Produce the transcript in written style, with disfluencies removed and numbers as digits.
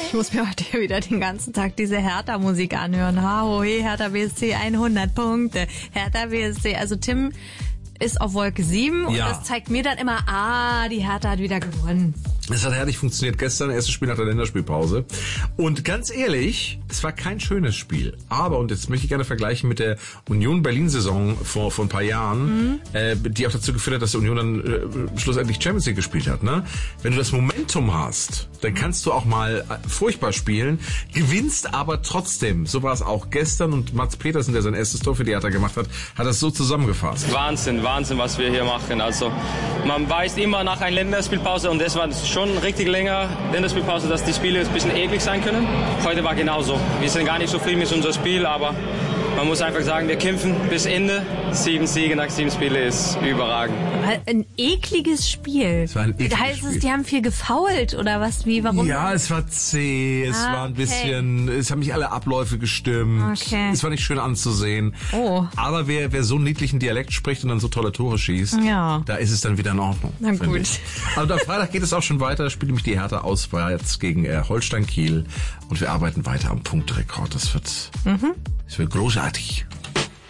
Ich muss mir heute wieder den ganzen Tag diese Hertha-Musik anhören. Hohe Hertha BSC 100 Punkte. Hertha BSC. Also Tim ist auf Wolke 7 und das zeigt mir dann immer, die Hertha hat wieder gewonnen. Es hat herrlich funktioniert gestern, erstes Spiel nach der Länderspielpause. Und ganz ehrlich, es war kein schönes Spiel. Aber, und jetzt möchte ich gerne vergleichen mit der Union Berlin-Saison vor ein paar Jahren, die auch dazu geführt hat, dass die Union dann schlussendlich Champions League gespielt hat. Ne? Wenn du das Momentum hast, dann kannst du auch mal furchtbar spielen, gewinnst aber trotzdem. So war es auch gestern und Mats Petersen, der sein erstes Tor für die Hertha gemacht hat das so zusammengefasst. Wahnsinn, was wir hier machen. Also man weiß immer nach einer Länderspielpause, und das war schon richtig länger Länderspielpause, dass die Spiele ein bisschen eklig sein können. Heute war genauso. Wir sind gar nicht so viel mit unserem Spiel, aber man muss einfach sagen, wir kämpfen bis Ende. 7 Siege nach 7 Spielen ist überragend. Ein ekliges Spiel. Es war ein ekliges heißt Spiel. es, die haben viel gefoult oder was? Warum? Ja, es war zäh, es war ein bisschen, es haben nicht alle Abläufe gestimmt. Okay. Es war nicht schön anzusehen. Oh. Aber wer so einen niedlichen Dialekt spricht und dann so tolle Tore schießt, da ist es dann wieder in Ordnung. Na gut. Also am Freitag geht es auch schon weiter, da spielt nämlich die Hertha auswärts gegen Holstein Kiel und wir arbeiten weiter am Punktrekord. Das wird großartig.